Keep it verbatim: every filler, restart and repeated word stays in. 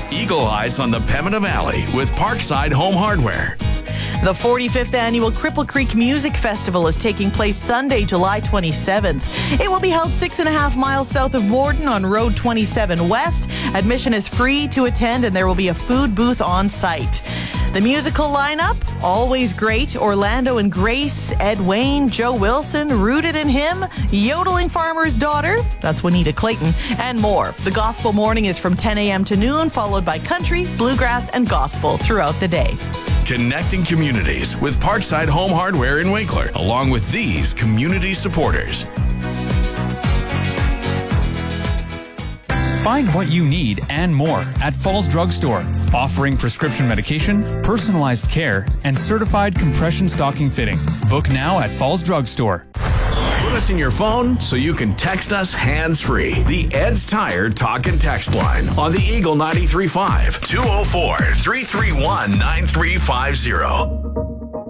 Eagle Eyes on the Pembina Valley with Parkside Home Hardware. The forty-fifth annual Cripple Creek Music Festival is taking place Sunday, July twenty-seventh. It will be held six and a half miles south of Borden on Road twenty-seven West. Admission is free to attend, and there will be a food booth on site. The musical lineup, always great. Orlando and Grace, Ed Wayne, Joe Wilson, Rooted in Him, Yodeling Farmer's Daughter, that's Juanita Clayton, and more. The Gospel Morning is from ten a.m. to noon, followed by country, bluegrass, and gospel throughout the day. Connecting communities with Parkside Home Hardware in Winkler, along with these community supporters. Find what you need and more at Falls Drug Store, offering prescription medication, personalized care, and certified compression stocking fitting. Book now at Falls Drug Store. Put us in your phone so you can text us hands-free. The Ed's Tire Talk and Text line on the Eagle ninety-three point five, two oh four, three three one, nine three five zero.